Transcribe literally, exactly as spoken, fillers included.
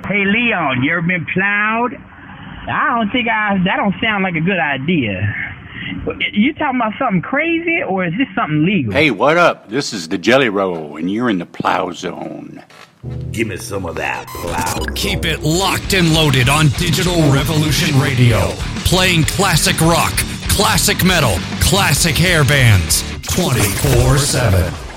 Hey, Leon, you ever been plowed? I don't think I, that don't sound like a good idea. You talking about something crazy, or is this something legal? Hey, what up? This is the Jelly Roll, and you're in the plow zone. Give me some of that plow. Keep it locked and loaded on Digital Revolution Radio. Playing classic rock, classic metal, classic hair bands, twenty-four seven.